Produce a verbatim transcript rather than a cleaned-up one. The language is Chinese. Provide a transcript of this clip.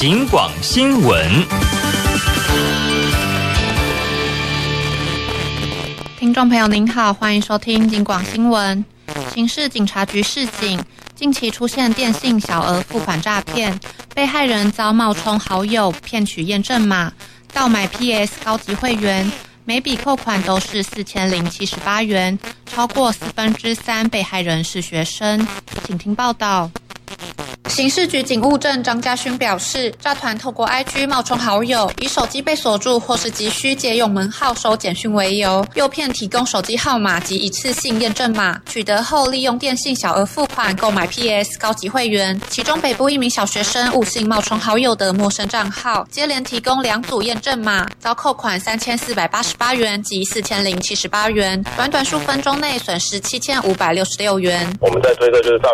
警广新闻。 听众朋友您好，欢迎收听警广新闻。刑事警察局示警，近期出现电信小额付款诈骗，被害人遭冒充好友骗取验证码，盗买 P S 高级会员，每笔扣款都是四千零七十八元，超过四分之三被害人是学生。请听报道。刑事局警务证张家勋表示，诈团透过 I G 冒充好友，以手机被锁住或是急需借用门号收简讯为由，诱骗提供手机号码及一次性验证码，取得后利用电信小额付款购买 P S 高级会员。其中北部一名小学生误信冒充好友的陌生账号，接连提供两组验证码，遭扣款三千四百八十八元及四千零七十八元，短短数分钟内损失七千五百六十六元。 我们在追的就是诈